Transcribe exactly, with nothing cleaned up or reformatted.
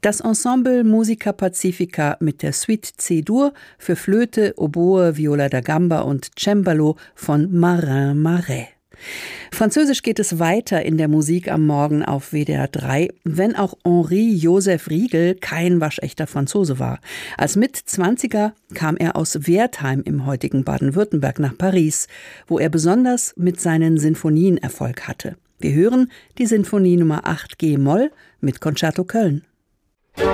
Das Ensemble Musica Pacifica mit der Suite C-Dur für Flöte, Oboe, Viola da Gamba und Cembalo von Marin Marais. Französisch geht es weiter in der Musik am Morgen auf W D R drei, wenn auch Henri Joseph Riegel kein waschechter Franzose war. Als Mitzwanziger kam er aus Wertheim im heutigen Baden-Württemberg nach Paris, wo er besonders mit seinen Sinfonien Erfolg hatte. Wir hören die Sinfonie Nummer acht G-Moll mit Concerto Köln.